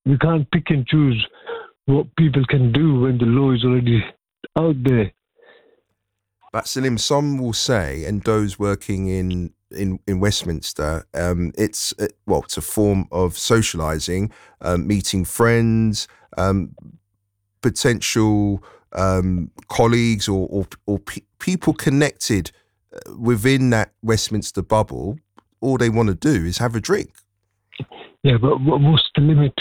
We can't pick and choose what people can do when the law is already out there. But Salim, some will say, and those working in Westminster, it's a form of socialising, meeting friends, potential colleagues, or people connected within that Westminster bubble. All they want to do is have a drink. Yeah, but what's the limit?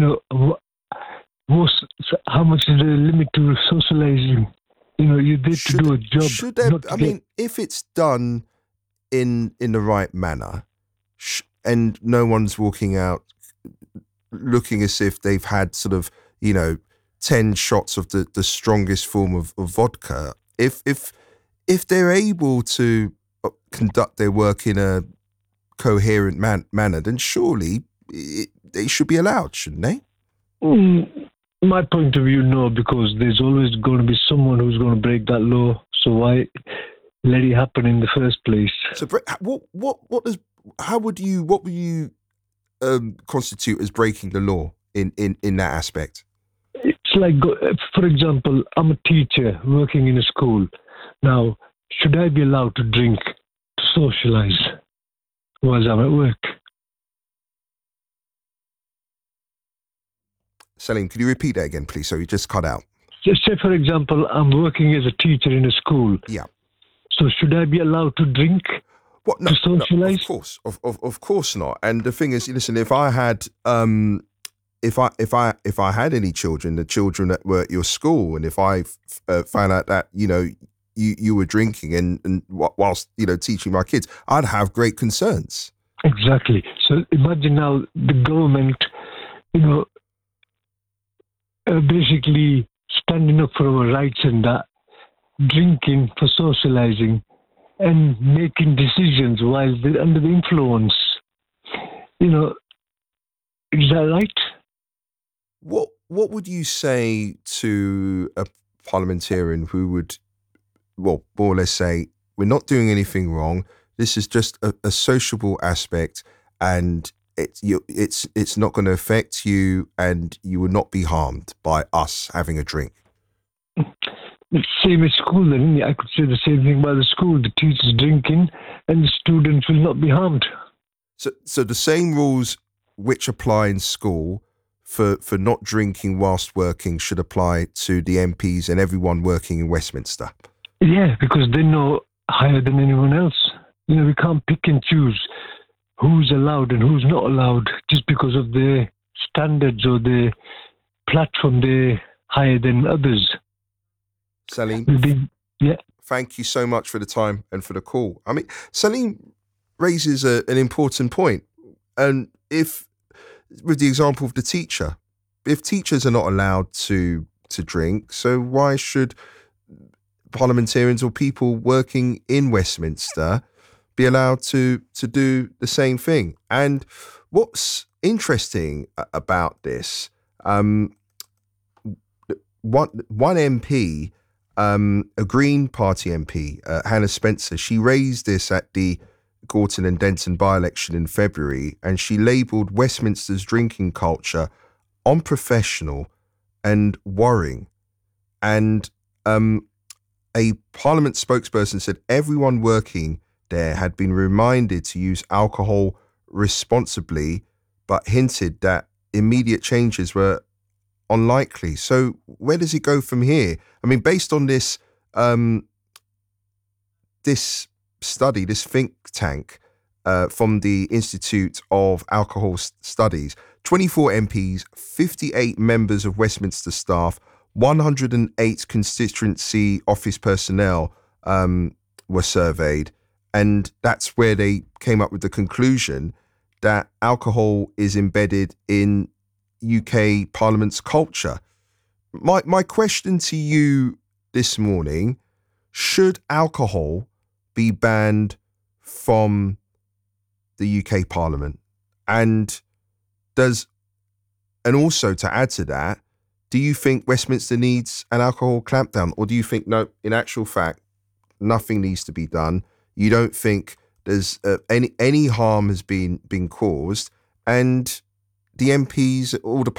How much is the limit to socialising? You did to do a job. Should there? If it's done in the right manner, and no one's walking out looking as if they've had sort of 10 shots of the strongest form of vodka. If they're able to conduct their work in a coherent manner, then surely they should be allowed, shouldn't they? My point of view, no, because there's always going to be someone who's going to break that law. So why let it happen in the first place? So what would you constitute as breaking the law in that aspect? It's like, for example, I'm a teacher working in a school. Now, should I be allowed to drink to socialise whilst I'm at work? Salim, could you repeat that again, please? So you just cut out. Just say, for example, I'm working as a teacher in a school. Yeah. So should I be allowed to drink to socialise? No, of course, of course not. And the thing is, listen, if I had if I had any children, the children that were at your school, and if I found out that you were drinking and whilst teaching my kids, I'd have great concerns. Exactly. So imagine now the government, basically standing up for our rights and that, drinking for socializing and making decisions while they're under the influence. Is that right? What would you say to a parliamentarian who would, more or less say, we're not doing anything wrong, this is just a sociable aspect, and it's not going to affect you, and you will not be harmed by us having a drink? Same as school then, isn't it? I could say the same thing about the school. The teachers drinking and the students will not be harmed. So the same rules which apply in school for not drinking whilst working should apply to the MPs and everyone working in Westminster? Yeah, because they know higher than anyone else. We can't pick and choose who's allowed and who's not allowed just because of their standards or their platform. They're higher than others. Salim, yeah. Thank you so much for the time and for the call. I mean, Salim raises an important point. And with the example of the teacher, if teachers are not allowed to drink, so why should parliamentarians or people working in Westminster be allowed to do the same thing? And what's interesting about this, one MP, a Green Party MP, Hannah Spencer, she raised this at the Gorton and Denton by-election in February, and she labelled Westminster's drinking culture unprofessional and worrying. And a Parliament spokesperson said everyone working there had been reminded to use alcohol responsibly, but hinted that immediate changes were unlikely. So where does it go from here? I mean, based on this this study, this think tank from the Institute of Alcohol Studies, 24 MPs, 58 members of Westminster staff, 108 constituency office personnel were surveyed. And that's where they came up with the conclusion that alcohol is embedded in UK Parliament's culture. My question to you this morning, should alcohol be banned from the UK Parliament? And also to add to that, do you think Westminster needs an alcohol clampdown? Or do you think, no, in actual fact, nothing needs to be done? You don't think there's any harm has been caused, and the MPs, all the